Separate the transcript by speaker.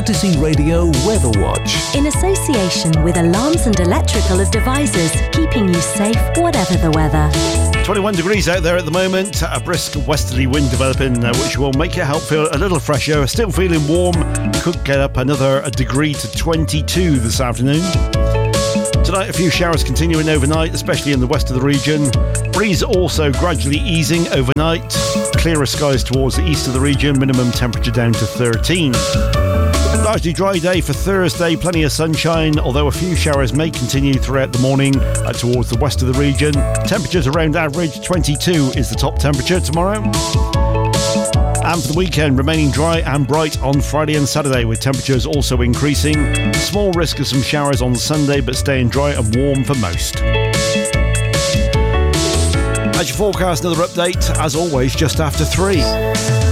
Speaker 1: Active Radio Weather Watch.
Speaker 2: In association with Alarms and Electrical Devices, keeping you safe whatever the weather.
Speaker 3: 21 degrees out there at the moment, a brisk westerly wind developing, which will make your help feel a little fresher. Still feeling warm, could get up another degree to 22 this afternoon. Tonight, a few showers continuing overnight, especially in the west of the region. Breeze also gradually easing overnight. Clearer skies towards the east of the region, minimum temperature down to 13. Largely dry day for Thursday, plenty of sunshine, although a few showers may continue throughout the morning towards the west of the region. Temperatures around average, 22 is the top temperature tomorrow. And for the weekend, remaining dry and bright on Friday and Saturday, with temperatures also increasing. Small risk of some showers on Sunday, but staying dry and warm for most. As your forecast, another update, as always, just after 3.